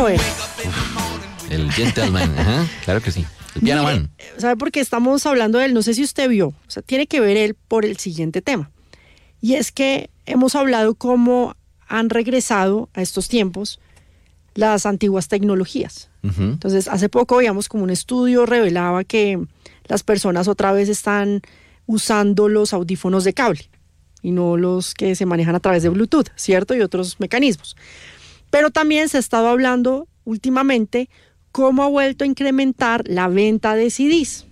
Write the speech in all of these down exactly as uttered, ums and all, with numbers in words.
Joel. El gentleman, ajá, claro que sí. El piano man. ¿Sabe por qué estamos hablando de él? No sé si usted vio. O sea, tiene que ver él por el siguiente tema. Y es que hemos hablado cómo han regresado a estos tiempos las antiguas tecnologías. Uh-huh. Entonces, hace poco veíamos como un estudio revelaba que las personas otra vez están usando los audífonos de cable y no los que se manejan a través de Bluetooth, ¿cierto? Y otros mecanismos. Pero también se ha estado hablando últimamente cómo ha vuelto a incrementar la venta de C Ds.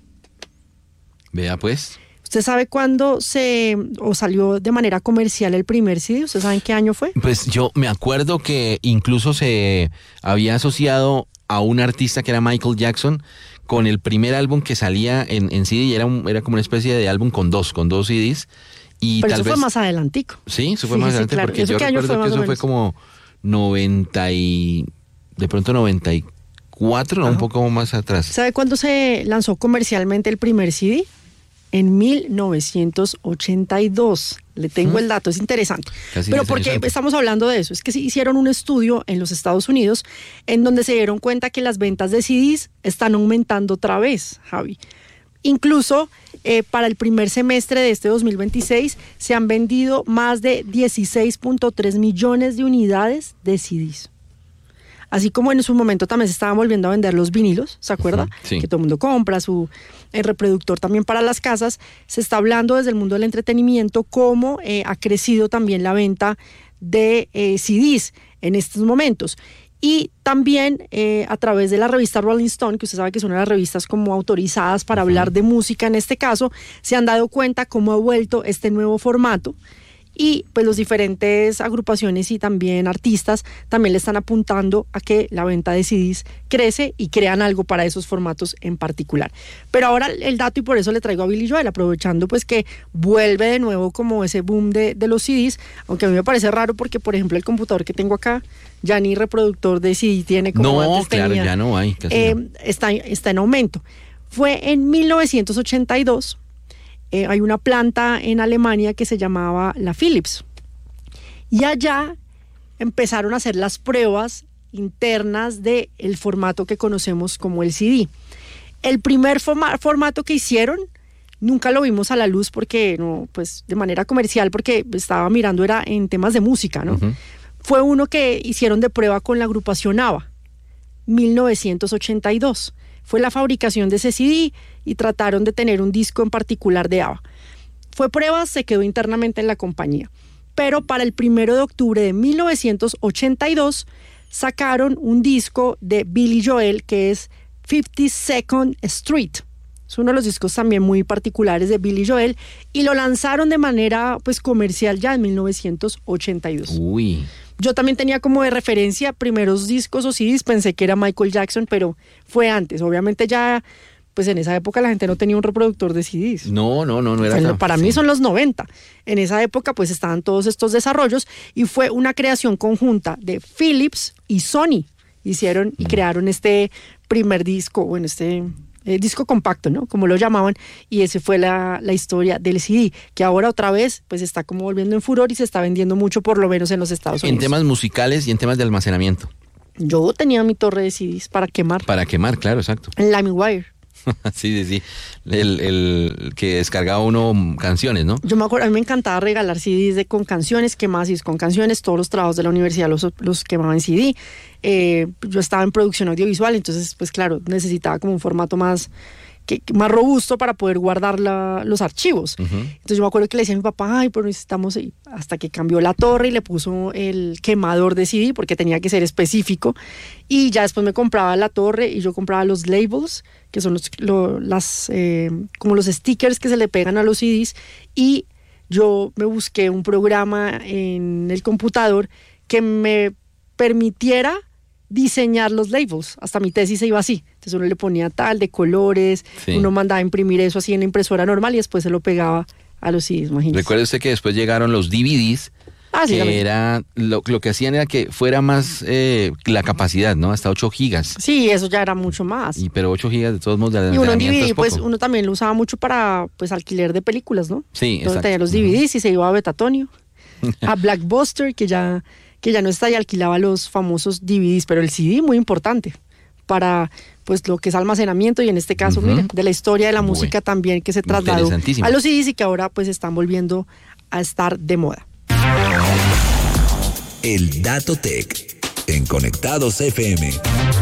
Vea pues. ¿Usted sabe cuándo se o salió de manera comercial el primer C D? ¿Usted sabe en qué año fue? Pues yo me acuerdo que incluso se había asociado a un artista que era Michael Jackson con el primer álbum que salía en, en C D, y era, un, era como una especie de álbum con dos, con dos C Ds. Y Pero tal eso vez, fue más adelantico. Sí, eso fue sí, más sí, adelante, claro. porque yo recuerdo que eso fue como noventa y... de pronto noventa y cuatro, no, un poco más atrás. ¿Sabe cuándo se lanzó comercialmente el primer C D? En mil novecientos ochenta y dos. Le tengo ¿Mm? el dato, es interesante. Casi Pero ¿por qué estamos hablando de eso? Es que sí hicieron un estudio en los Estados Unidos en donde se dieron cuenta que las ventas de C Ds están aumentando otra vez, Javi. Incluso eh, para el primer semestre de este dos mil veintiséis se han vendido más de dieciséis punto tres millones de unidades de C Ds. Así como en su momento también se estaban volviendo a vender los vinilos, ¿se acuerda? Uh-huh, sí. Que todo el mundo compra su el reproductor también para las casas. Se está hablando desde el mundo del entretenimiento cómo eh, ha crecido también la venta de eh, C Ds en estos momentos. Y también eh, a través de la revista Rolling Stone, que usted sabe que es una de las revistas como autorizadas para uh-huh. hablar de música en este caso, se han dado cuenta cómo ha vuelto este nuevo formato. Y pues los diferentes agrupaciones y también artistas también le están apuntando a que la venta de C Ds crece y crean algo para esos formatos en particular. Pero ahora el dato, y por eso le traigo a Billy Joel, aprovechando pues que vuelve de nuevo como ese boom de, de los C Ds, aunque a mí me parece raro porque, por ejemplo, el computador que tengo acá ya ni reproductor de C D tiene como no, antes claro, tenía. ya no hay. Casi eh, no. está, está en aumento. Fue en mil novecientos ochenta y dos. Eh, hay una planta en Alemania que se llamaba la Philips y allá empezaron a hacer las pruebas internas del formato que conocemos como el C D. El primer forma, formato que hicieron nunca lo vimos a la luz porque no, pues de manera comercial, porque estaba mirando era en temas de música, ¿no? Uh-huh. Fue uno que hicieron de prueba con la agrupación ABBA, mil novecientos ochenta y dos. Fue la fabricación de ese C D y trataron de tener un disco en particular de ABBA. Fue prueba, se quedó internamente en la compañía. Pero para el primero de octubre de mil novecientos ochenta y dos sacaron un disco de Billy Joel que es fifty-second Street. Es uno de los discos también muy particulares de Billy Joel y lo lanzaron de manera pues comercial ya en mil novecientos ochenta y dos. Uy. Yo también tenía como de referencia primeros discos o C Ds, pensé que era Michael Jackson, pero fue antes. Obviamente ya, pues en esa época la gente no tenía un reproductor de C Ds. No, no, no, no era Bueno, tan, para sí. mí son los noventa. En esa época pues estaban todos estos desarrollos y fue una creación conjunta de Philips y Sony. Hicieron y crearon este primer disco, bueno, este... Eh, disco compacto, ¿no? Como lo llamaban, y esa fue la, la historia del C D, que ahora otra vez pues está como volviendo en furor y se está vendiendo mucho, por lo menos en los Estados Unidos. En temas musicales y en temas de almacenamiento. Yo tenía mi torre de C Ds para quemar. Para quemar, claro, exacto. En LimeWire. sí, sí, sí. El, el que descargaba uno canciones, ¿no? Yo me acuerdo, a mí me encantaba regalar C Ds de, con canciones, quemaba C Ds con canciones, todos los trabajos de la universidad los, los quemaba en C D. Eh, yo estaba en producción audiovisual, entonces, pues claro, necesitaba como un formato más, que, más robusto para poder guardar la, los archivos. Uh-huh. Entonces yo me acuerdo que le decía a mi papá, ay, pero necesitamos, hasta que cambió la torre y le puso el quemador de C D, porque tenía que ser específico, y ya después me compraba la torre y yo compraba los labels, que son los, lo, las, eh, como los stickers que se le pegan a los C Ds, y yo me busqué un programa en el computador que me permitiera diseñar los labels. Hasta mi tesis se iba así. Entonces uno le ponía tal de colores, sí. Uno mandaba a imprimir eso así en la impresora normal y después se lo pegaba a los C Ds, imagínese. Recuerde usted que después llegaron los D V Ds, ah, sí, que era, lo, lo que hacían era que fuera más eh, la capacidad, ¿no? Hasta ocho gigas. Sí, eso ya era mucho más. Y, pero ocho gigas de todos modos de y uno en D V D, pues uno también lo usaba mucho para pues alquiler de películas, ¿no? Sí, entonces tenía los D V Ds uh-huh. y se iba a Betatonio, a Blockbuster, que ya que ya no está y alquilaba los famosos D V Ds, pero el C D muy importante para pues lo que es almacenamiento y en este caso, uh-huh. miren, de la historia de la bueno, música también que se trasladó a los C Ds y que ahora pues están volviendo a estar de moda. El Dato Tech en Conectados F M.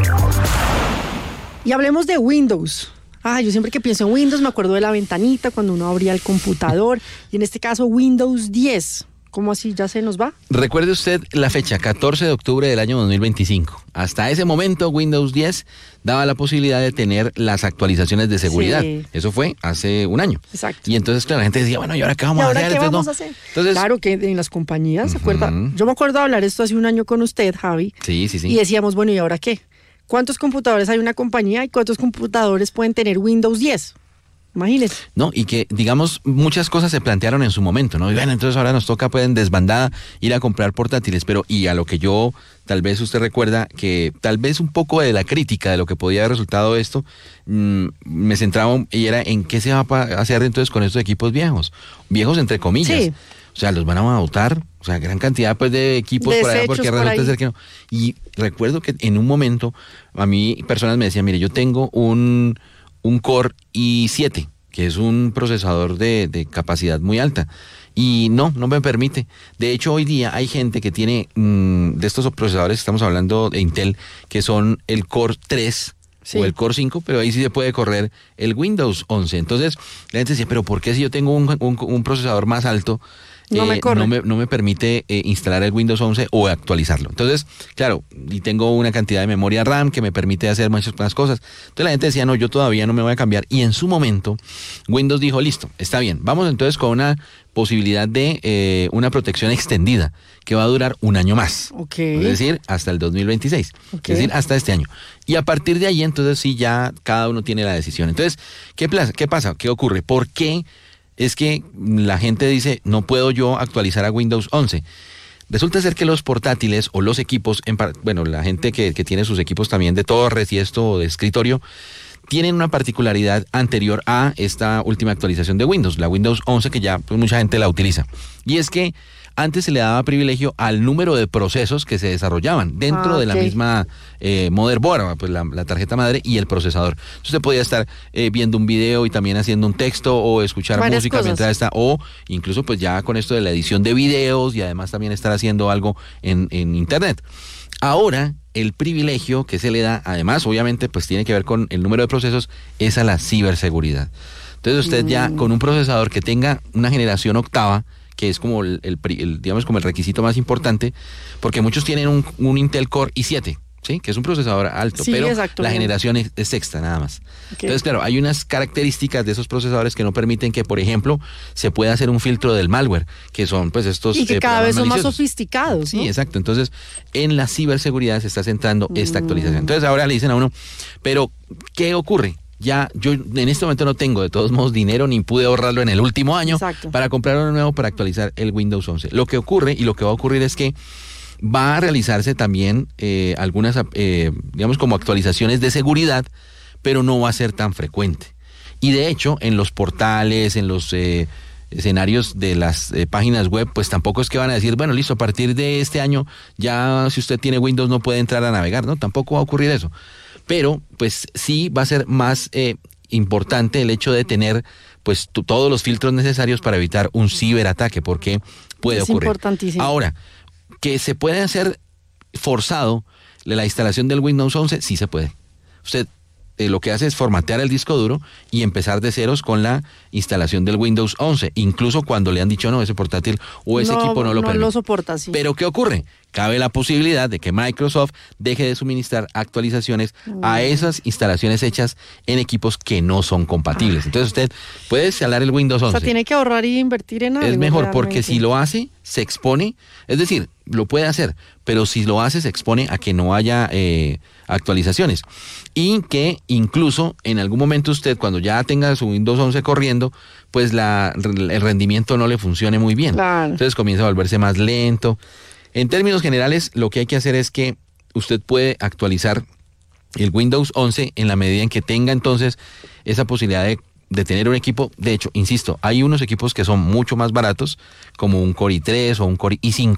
Y hablemos de Windows. Ah, yo siempre que pienso en Windows me acuerdo de la ventanita cuando uno abría el computador y en este caso Windows diez. ¿Cómo así? ¿Ya se nos va? Recuerde usted la fecha, catorce de octubre del año dos mil veinticinco. Hasta ese momento Windows diez daba la posibilidad de tener las actualizaciones de seguridad. Sí. Eso fue hace un año. Exacto. Y entonces, claro, la gente decía, bueno, ¿y ahora qué vamos a hacer? ¿Qué entonces, vamos no. a hacer? Entonces, claro que en las compañías, ¿se uh-huh. acuerda? Yo me acuerdo de hablar esto hace un año con usted, Javi. Sí, sí, sí. Y decíamos, bueno, ¿y ahora qué? ¿Cuántos computadores hay en una compañía y cuántos computadores pueden tener Windows diez? Imagínense. No, y que, digamos, muchas cosas se plantearon en su momento, ¿no? Y bueno, entonces ahora nos toca, pues, en desbandada ir a comprar portátiles, pero, y a lo que yo, tal vez usted recuerda, que tal vez un poco de la crítica de lo que podía haber resultado esto, mmm, me centraba, y era en qué se va a hacer entonces con estos equipos viejos, viejos entre comillas. Sí. O sea, los van a votar, o sea, gran cantidad, pues, de equipos por allá, porque resulta ser que no. Y recuerdo que en un momento, a mí, personas me decían, mire, yo tengo un... un Core i siete, que es un procesador de, de capacidad muy alta. Y no, no me permite. De hecho, hoy día hay gente que tiene mmm, de estos procesadores, estamos hablando de Intel, que son el Core tres sí. o el Core cinco, pero ahí sí se puede correr el Windows once. Entonces, la gente decía, pero ¿por qué si yo tengo un, un, un procesador más alto, no, eh, me, corre. no, me, no me permite eh, instalar el Windows once o actualizarlo? Entonces, claro, y tengo una cantidad de memoria RAM que me permite hacer muchas más cosas. Entonces la gente decía, no, yo todavía no me voy a cambiar. Y en su momento, Windows dijo, listo, está bien, vamos entonces con una posibilidad de eh, una protección extendida que va a durar un año más. Okay. Es decir, hasta el dos mil veintiséis. Okay. Es decir, hasta este año. Y a partir de ahí, entonces sí, ya cada uno tiene la decisión. Entonces, ¿qué, qué pasa? ¿Qué ocurre? ¿Por qué es que la gente dice, no puedo yo actualizar a Windows once? Resulta ser que los portátiles o los equipos, en, bueno, la gente que, que tiene sus equipos también de torres y esto de escritorio, tienen una particularidad anterior a esta última actualización de Windows, la Windows once, que ya pues, mucha gente la utiliza. Y es que antes se le daba privilegio al número de procesos que se desarrollaban dentro ah, okay. de la misma eh, motherboard, pues la, la tarjeta madre y el procesador. Entonces usted podía estar eh, viendo un video y también haciendo un texto o escuchar Varias música cosas. mientras está, o incluso pues ya con esto de la edición de videos y además también estar haciendo algo en, en internet. Ahora, el privilegio que se le da, además, obviamente, pues tiene que ver con el número de procesos, es a la ciberseguridad. Entonces usted mm. ya con un procesador que tenga una generación octava, que es como el, el, el digamos como el requisito más importante, porque muchos tienen un, un Intel Core i siete, ¿sí? Que es un procesador alto, sí, pero exacto, la generación es, es sexta nada más. Okay. Entonces, claro, hay unas características de esos procesadores que no permiten que, por ejemplo, se pueda hacer un filtro del malware, que son pues estos... Y que eh, cada vez son más sofisticados, ¿no? Sí, exacto. Entonces, en la ciberseguridad se está centrando mm. esta actualización. Entonces, ahora le dicen a uno, pero, ¿qué ocurre? Ya, yo en este momento no tengo de todos modos dinero ni pude ahorrarlo en el último año Exacto. para comprar uno nuevo para actualizar el Windows once. Lo que ocurre y lo que va a ocurrir es que va a realizarse también eh, algunas, eh, digamos, como actualizaciones de seguridad, pero no va a ser tan frecuente. Y de hecho, en los portales, en los eh, escenarios de las eh, páginas web, pues tampoco es que van a decir, bueno, listo, a partir de este año, ya si usted tiene Windows no puede entrar a navegar, ¿no? Tampoco va a ocurrir eso. Pero, pues sí va a ser más eh, importante el hecho de tener, pues, t- todos los filtros necesarios para evitar un ciberataque, porque puede es ocurrir. Importantísimo. Ahora, que se puede hacer forzado la instalación del Windows once, sí se puede. Usted eh, lo que hace es formatear el disco duro y empezar de ceros con la instalación del Windows once, incluso cuando le han dicho no, ese portátil o ese no, equipo no lo no permite. lo soporta, sí. Pero ¿qué ocurre? Cabe la posibilidad de que Microsoft deje de suministrar actualizaciones mm. a esas instalaciones hechas en equipos que no son compatibles. Entonces usted puede instalar el Windows once. O sea, tiene que ahorrar y invertir en algo. Es mejor realmente. Porque si lo hace, se expone, es decir, lo puede hacer, pero si lo hace, se expone a que no haya eh, actualizaciones. Y que incluso en algún momento usted, cuando ya tenga su Windows once corriendo, pues la, el rendimiento no le funcione muy bien. Claro. Entonces comienza a volverse más lento. En términos generales, lo que hay que hacer es que usted puede actualizar el Windows once en la medida en que tenga entonces esa posibilidad de, de tener un equipo. De hecho, insisto, hay unos equipos que son mucho más baratos, como un Core i tres o un Core i cinco,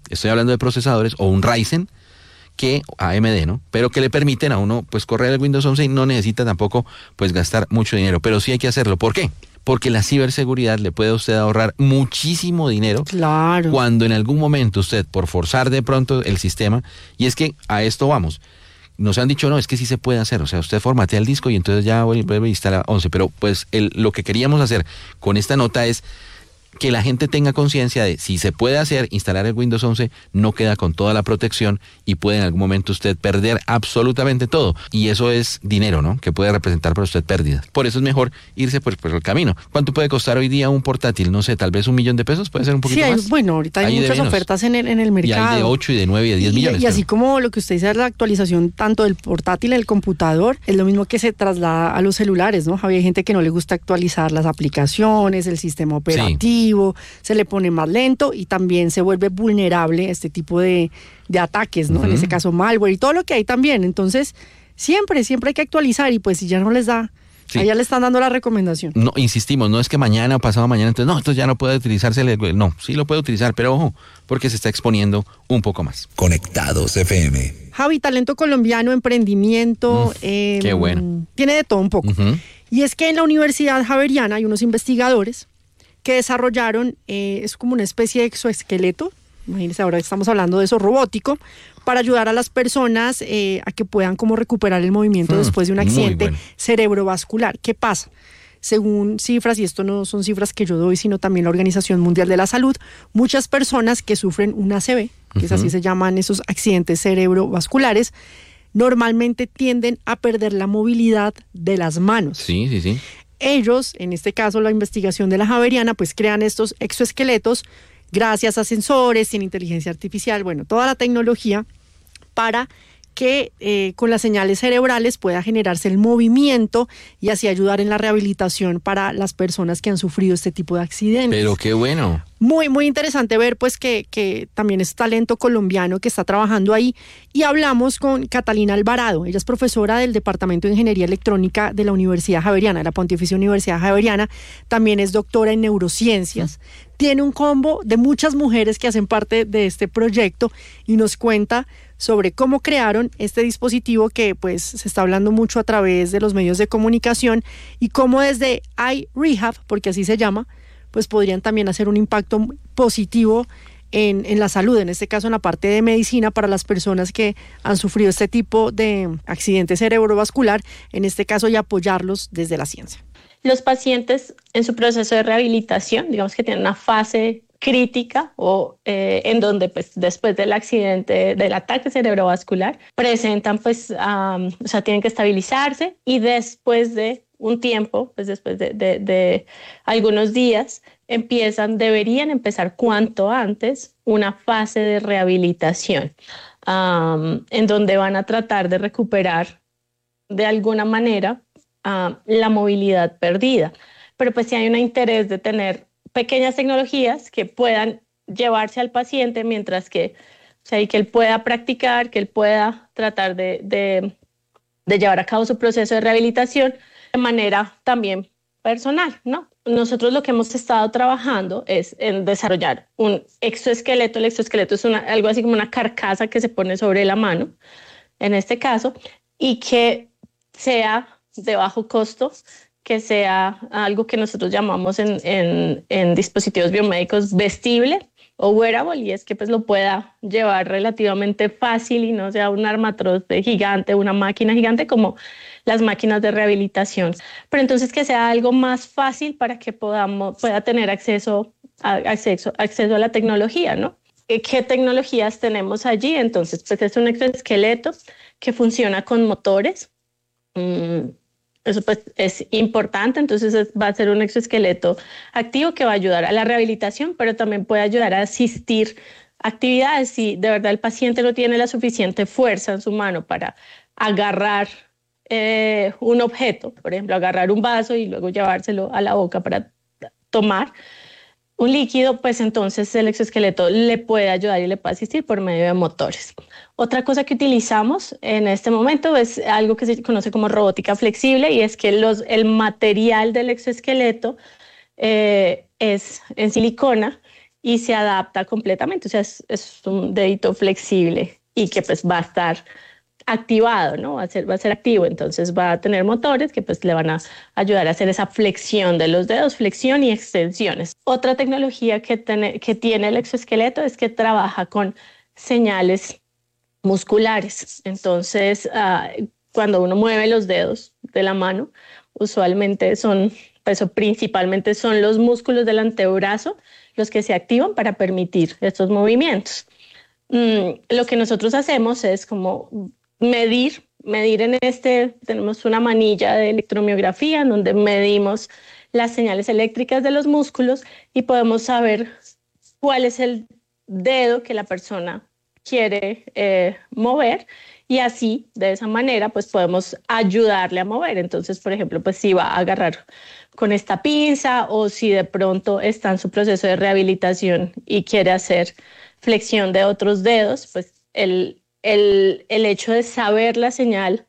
estoy hablando de procesadores, o un Ryzen, que A M D, ¿no? Pero que le permiten a uno pues correr el Windows once y no necesita tampoco pues gastar mucho dinero, pero sí hay que hacerlo. ¿Por qué? Porque la ciberseguridad le puede a usted ahorrar muchísimo dinero. Claro. Cuando en algún momento usted, por forzar de pronto el sistema, y es que a esto vamos, nos han dicho, no, es que sí se puede hacer, o sea, usted formatea el disco y entonces ya vuelve a instalar once, pero pues el, lo que queríamos hacer con esta nota es que la gente tenga conciencia de si se puede hacer, instalar el Windows once, no queda con toda la protección y puede en algún momento usted perder absolutamente todo. Y eso es dinero, ¿no? Que puede representar para usted pérdidas. Por eso es mejor irse por, por el camino. ¿Cuánto puede costar hoy día un portátil? No sé, tal vez un millón de pesos, puede ser un poquito sí, hay, más. Bueno, ahorita hay, hay muchas ofertas en el, en el mercado. Y hay de ocho y de nueve y de diez y, millones. Y así como lo que usted dice, la actualización tanto del portátil, el computador, es lo mismo que se traslada a los celulares, ¿no, Javier? Hay gente que no le gusta actualizar las aplicaciones, el sistema operativo, sí. se le pone más lento y también se vuelve vulnerable a este tipo de, de ataques, ¿no? Uh-huh. En ese caso malware y todo lo que hay también. Entonces, siempre, siempre hay que actualizar y pues si ya no les da, sí. allá le están dando la recomendación. No, insistimos, no es que mañana o pasado mañana, entonces no, entonces ya no puede utilizarse, el, no, sí lo puede utilizar, pero ojo, porque se está exponiendo un poco más. Conectados F M. Javi, talento colombiano, emprendimiento, mm, eh, qué bueno. Tiene de todo un poco. Uh-huh. Y es que en la Universidad Javeriana hay unos investigadores que desarrollaron, eh, es como una especie de exoesqueleto, imagínense, ahora estamos hablando de eso, robótico, para ayudar a las personas eh, a que puedan como recuperar el movimiento mm, después de un accidente bueno. cerebrovascular. ¿Qué pasa? Según cifras, y esto no son cifras que yo doy, sino también la Organización Mundial de la Salud, muchas personas que sufren un A C V, que uh-huh. es así se llaman esos accidentes cerebrovasculares, normalmente tienden a perder la movilidad de las manos. Sí, sí, sí. Ellos, en este caso la investigación de la Javeriana, pues crean estos exoesqueletos gracias a sensores, sin inteligencia artificial, bueno, toda la tecnología para que eh, con las señales cerebrales pueda generarse el movimiento y así ayudar en la rehabilitación para las personas que han sufrido este tipo de accidentes. Pero qué bueno. Muy, muy interesante ver pues que, que también es talento colombiano que está trabajando ahí. Y hablamos con Catalina Alvarado, ella es profesora del Departamento de Ingeniería Electrónica de la Universidad Javeriana, de la Pontificia Universidad Javeriana, también es doctora en neurociencias. Mm. Tiene un combo de muchas mujeres que hacen parte de este proyecto y nos cuenta sobre cómo crearon este dispositivo que pues se está hablando mucho a través de los medios de comunicación y cómo desde iRehab, porque así se llama, pues podrían también hacer un impacto positivo en, en la salud, en este caso en la parte de medicina para las personas que han sufrido este tipo de accidente cerebrovascular, en este caso y apoyarlos desde la ciencia. Los pacientes en su proceso de rehabilitación, digamos que tienen una fase crítica o eh, en donde pues después del accidente, del ataque cerebrovascular, presentan pues, um, o sea, tienen que estabilizarse y después de un tiempo, pues después de, de, de algunos días, empiezan, deberían empezar cuanto antes una fase de rehabilitación um, en donde van a tratar de recuperar de alguna manera uh, la movilidad perdida. Pero pues sí hay un interés de tener pequeñas tecnologías que puedan llevarse al paciente mientras que, o sea, y que él pueda practicar, que él pueda tratar de, de, de llevar a cabo su proceso de rehabilitación de manera también personal, ¿no? Nosotros lo que hemos estado trabajando es en desarrollar un exoesqueleto. El exoesqueleto es una, algo así como una carcasa que se pone sobre la mano, en este caso, y que sea de bajo costo, que sea algo que nosotros llamamos en, en, en dispositivos biomédicos vestible o wearable, y es que pues lo pueda llevar relativamente fácil y no sea un armatroste gigante, una máquina gigante como las máquinas de rehabilitación, pero entonces que sea algo más fácil para que podamos, pueda tener acceso a, acceso, acceso a la tecnología, ¿no? ¿Qué tecnologías tenemos allí? Entonces, pues es un exoesqueleto que funciona con motores. Mm, eso pues es importante, entonces es, va a ser un exoesqueleto activo que va a ayudar a la rehabilitación, pero también puede ayudar a asistir actividades si de verdad el paciente no tiene la suficiente fuerza en su mano para agarrar eh, un objeto, por ejemplo, agarrar un vaso y luego llevárselo a la boca para tomar un líquido, pues entonces el exoesqueleto le puede ayudar y le puede asistir por medio de motores. Otra cosa que utilizamos en este momento es algo que se conoce como robótica flexible, y es que los, el material del exoesqueleto eh, es en silicona y se adapta completamente, o sea, es, es un dedito flexible y que pues va a estar activado, ¿no? Va a ser, va a ser activo, entonces va a tener motores que pues le van a ayudar a hacer esa flexión de los dedos, flexión y extensiones. Otra tecnología que, tiene, que tiene el exoesqueleto es que trabaja con señales musculares, entonces uh, cuando uno mueve los dedos de la mano, usualmente son, pues principalmente son los músculos del antebrazo los que se activan para permitir estos movimientos. Mm, lo que nosotros hacemos es como medir, medir en este, tenemos una manilla de electromiografía en donde medimos las señales eléctricas de los músculos y podemos saber cuál es el dedo que la persona quiere eh, mover, y así, de esa manera, pues podemos ayudarle a mover. Entonces, por ejemplo, pues si va a agarrar con esta pinza o si de pronto está en su proceso de rehabilitación y quiere hacer flexión de otros dedos, pues el, el, el hecho de saber la señal,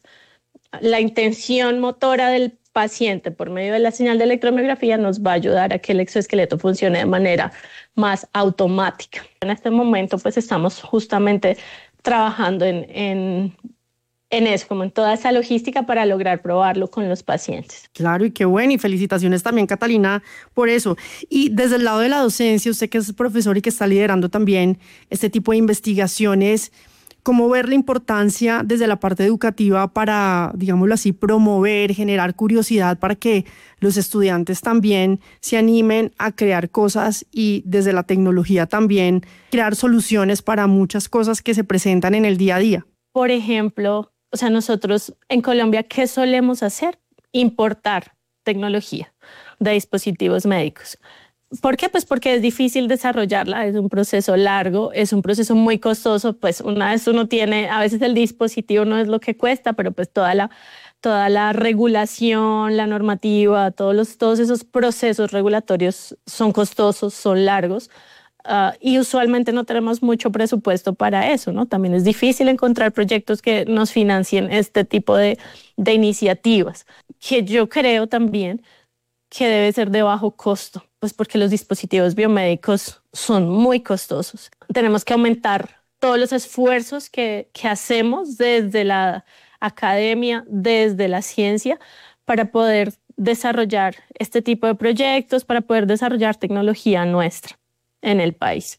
la intención motora del paciente por medio de la señal de electromiografía nos va a ayudar a que el exoesqueleto funcione de manera más automática. En este momento pues estamos justamente trabajando en, en, en eso, como en toda esa logística para lograr probarlo con los pacientes. Claro, y qué bueno, y felicitaciones también, Catalina, por eso. Y desde el lado de la docencia, usted que es profesor y que está liderando también este tipo de investigaciones, ¿cómo ver la importancia desde la parte educativa para, digámoslo así, promover, generar curiosidad para que los estudiantes también se animen a crear cosas y desde la tecnología también crear soluciones para muchas cosas que se presentan en el día a día? Por ejemplo, o sea, nosotros en Colombia, ¿qué solemos hacer? Importar tecnología de dispositivos médicos. ¿Por qué? Pues porque es difícil desarrollarla, es un proceso largo, es un proceso muy costoso, pues una vez uno tiene, a veces el dispositivo no es lo que cuesta, pero pues toda la, toda la regulación, la normativa, todos, los, todos esos procesos regulatorios son costosos, son largos, uh, y usualmente no tenemos mucho presupuesto para eso, ¿no? También es difícil encontrar proyectos que nos financien este tipo de, de iniciativas, que yo creo también que debe ser de bajo costo, pues porque los dispositivos biomédicos son muy costosos. Tenemos que aumentar todos los esfuerzos que, que hacemos desde la academia, desde la ciencia, para poder desarrollar este tipo de proyectos, para poder desarrollar tecnología nuestra en el país.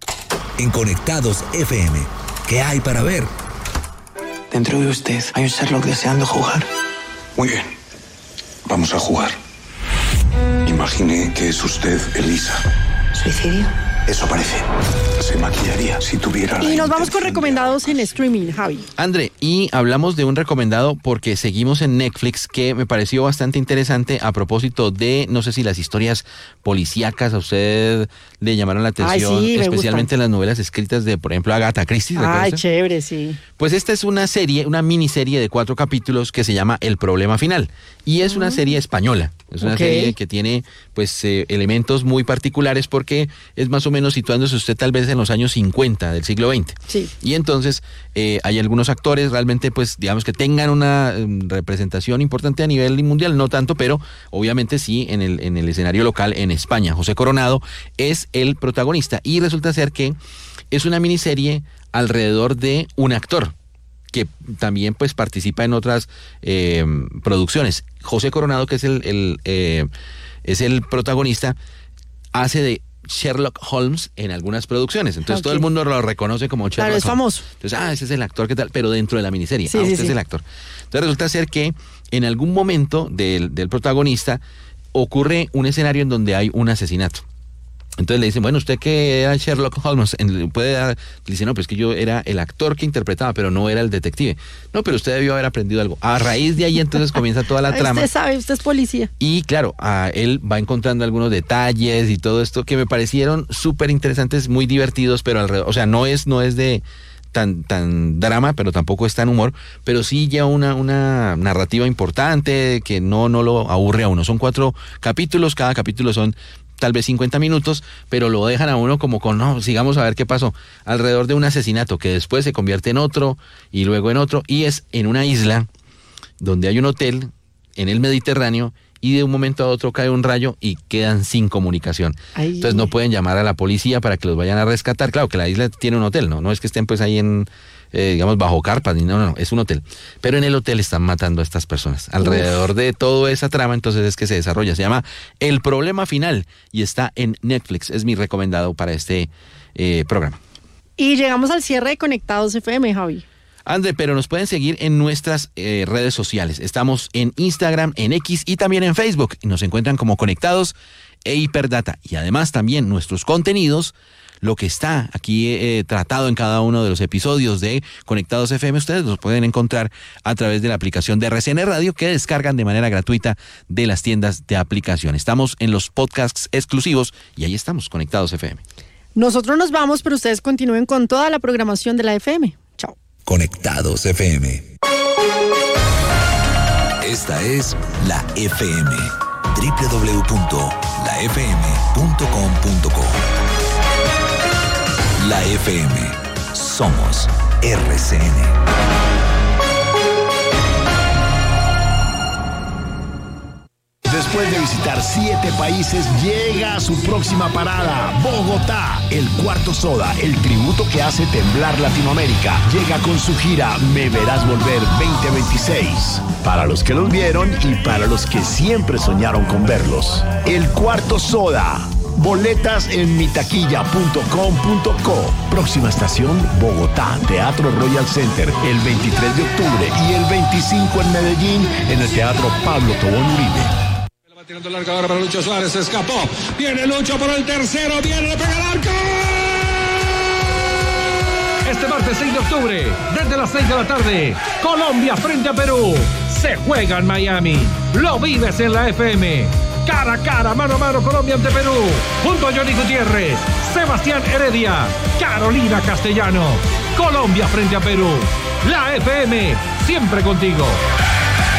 En Conectados F M, ¿qué hay para ver? Dentro de usted hay un Sherlock deseando jugar. Muy bien, vamos a jugar. Imagine que es usted Elisa. ¿Suicidio? Eso parece. Se maquillaría si tuviera la Y nos vamos con intención de recomendados algo en más. streaming, Javi. André, y hablamos de un recomendado porque seguimos en Netflix que me pareció bastante interesante a propósito de, no sé si las historias policíacas a usted le llamaron la atención, Ay, sí, me especialmente gustan. las novelas escritas de, por ejemplo, Agatha Christie. ¿recuerda Ay, usted? chévere, sí. Pues esta es una serie, una miniserie de cuatro capítulos que se llama El Problema Final. Y es una serie española. Es una Ok. serie que tiene pues eh, elementos muy particulares porque es más o menos situándose usted tal vez en los años cincuenta del siglo veinte. Sí. Y entonces eh, hay algunos actores realmente pues digamos que tengan una eh, representación importante a nivel mundial, no tanto, pero obviamente sí en el, en el escenario local en España. José Coronado es el protagonista y resulta ser que es una miniserie alrededor de un actor que también pues participa en otras eh, producciones. José Coronado, que es el, el eh, es el protagonista, hace de Sherlock Holmes en algunas producciones. Entonces Ok. todo el mundo lo reconoce como Sherlock Claro, es Holmes. famoso. Entonces, ah, ese es el actor, ¿qué tal? Pero dentro de la miniserie. Sí, ah, sí, usted sí. es el actor. Entonces resulta ser que en algún momento del, del protagonista ocurre un escenario en donde hay un asesinato. Entonces le dicen, bueno, usted que era Sherlock Holmes, en- puede dar, le dice, no, pues que yo era el actor que interpretaba, pero no era el detective. No, pero usted debió haber aprendido algo. A raíz de ahí entonces comienza toda la Ay, trama. usted sabe, usted es policía. Y claro, a él va encontrando algunos detalles y todo esto que me parecieron súper interesantes, muy divertidos, pero alrededor, o sea, no es, no es de tan, tan drama, pero tampoco es tan humor, pero sí lleva una, una narrativa importante que no, no lo aburre a uno. Son cuatro capítulos, cada capítulo son tal vez cincuenta minutos, pero lo dejan a uno como con, no, sigamos a ver qué pasó, alrededor de un asesinato que después se convierte en otro y luego en otro, y es en una isla donde hay un hotel en el Mediterráneo y de un momento a otro cae un rayo y quedan sin comunicación. Ay. Entonces no pueden llamar a la policía para que los vayan a rescatar. Claro que la isla tiene un hotel, ¿no? No es que estén pues ahí en, eh, digamos, bajo carpas, ni no, no, no, es un hotel. Pero en el hotel están matando a estas personas. Alrededor Uf. de toda esa trama, entonces es que se desarrolla. Se llama El Problema Final y está en Netflix. Es mi recomendado para este eh, programa. Y llegamos al cierre de Conectados F M, Javi. André, pero nos pueden seguir en nuestras eh, redes sociales. Estamos en Instagram, en X y también en Facebook. Y nos encuentran como Conectados e Hiperdata. Y además también nuestros contenidos, lo que está aquí eh, tratado en cada uno de los episodios de Conectados F M, ustedes los pueden encontrar a través de la aplicación de R C N Radio que descargan de manera gratuita de las tiendas de aplicación. Estamos en los podcasts exclusivos y ahí estamos, Conectados F M. Nosotros nos vamos, pero ustedes continúen con toda la programación de la F M. Chao. Conectados F M. Esta es la F M. doble u doble u doble u punto la f m punto com punto co. La F M. Somos R C N. Después de visitar siete países, llega a su próxima parada, Bogotá. El Cuarto Soda, el tributo que hace temblar Latinoamérica, llega con su gira Me Verás Volver veinte veintiséis. Para los que los vieron y para los que siempre soñaron con verlos. El Cuarto Soda. Boletas en mitaquilla punto com punto co. Próxima estación, Bogotá, Teatro Royal Center, el veintitrés de octubre y el veinticinco en Medellín, en el Teatro Pablo Tobón Uribe. Tirando larga ahora para Lucho Suárez, se escapó. Viene Lucho por el tercero, viene, le pega el arco. Este martes seis de octubre, desde las seis de la tarde, Colombia frente a Perú. Se juega en Miami. Lo vives en la F M. Cara a cara, mano a mano, Colombia ante Perú. Junto a Johnny Gutiérrez, Sebastián Heredia, Carolina Castellano. Colombia frente a Perú. La F M, siempre contigo.